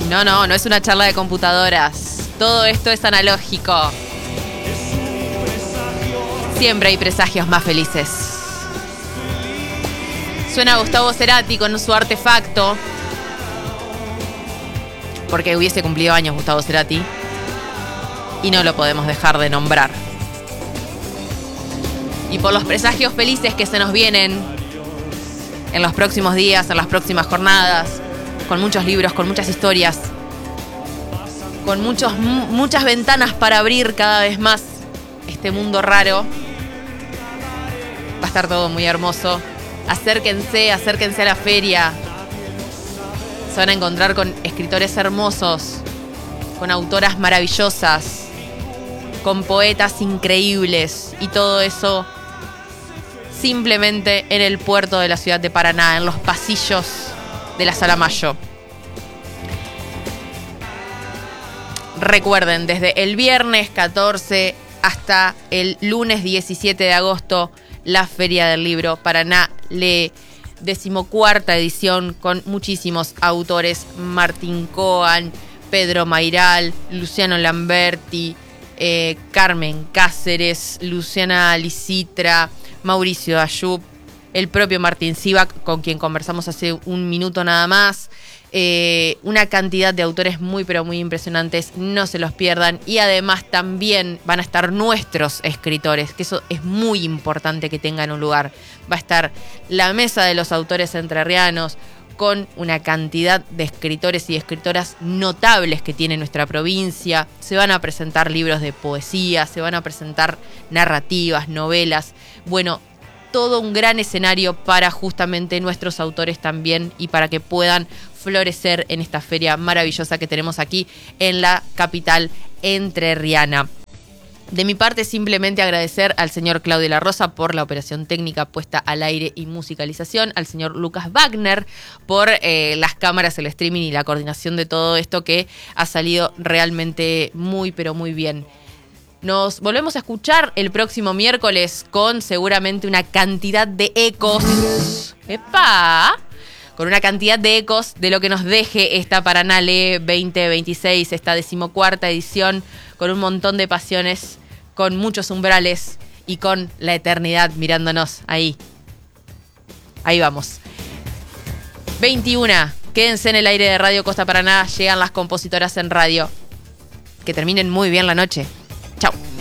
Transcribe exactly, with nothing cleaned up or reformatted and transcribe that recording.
No, no, no es una charla de computadoras. Todo esto es analógico. Siempre hay presagios más felices. Suena Gustavo Cerati con su Artefacto. Porque hubiese cumplido años Gustavo Cerati. Y no lo podemos dejar de nombrar. Y por los presagios felices que se nos vienen en los próximos días, en las próximas jornadas, con muchos libros, con muchas historias, con muchos, m- muchas ventanas para abrir cada vez más este mundo raro. Va a estar todo muy hermoso. Acérquense, acérquense a la feria. Se van a encontrar con escritores hermosos, con autoras maravillosas, con poetas increíbles, y todo eso simplemente en el puerto de la ciudad de Paraná, en los pasillos de la Sala Mayo. Recuerden, desde el viernes catorce hasta el lunes diecisiete de agosto, la Feria del Libro Paraná Lee, decimocuarta edición, con muchísimos autores: Martín Coan, Pedro Mairal, Luciano Lamberti, eh, Carmen Cáceres, Luciana Licitra, Mauricio Ayub, el propio Martín Sivak, con quien conversamos hace un minuto nada más. Eh, una cantidad de autores muy pero muy impresionantes, no se los pierdan. Y además también van a estar nuestros escritores, que eso es muy importante que tengan un lugar. Va a estar la mesa de los autores entrerrianos, con una cantidad de escritores y escritoras notables que tiene nuestra provincia. Se van a presentar libros de poesía, se van a presentar narrativas, novelas. Bueno, todo un gran escenario para justamente nuestros autores también, y para que puedan florecer en esta feria maravillosa que tenemos aquí en la capital entrerriana. De mi parte, simplemente agradecer al señor Claudio La Rosa por la operación técnica, puesta al aire y musicalización, al señor Lucas Wagner por eh, las cámaras, el streaming y la coordinación de todo esto, que ha salido realmente muy pero muy bien. Nos volvemos a escuchar el próximo miércoles con seguramente una cantidad de ecos. ¡Epa! Con una cantidad de ecos de lo que nos deje esta Paraná Lee veinte veintiséis, esta decimocuarta edición, con un montón de pasiones, con muchos umbrales y con la eternidad mirándonos ahí. Ahí vamos. veintiuna. Quédense en el aire de Radio Costa Paraná. Llegan las compositoras en radio. Que terminen muy bien la noche. Chau.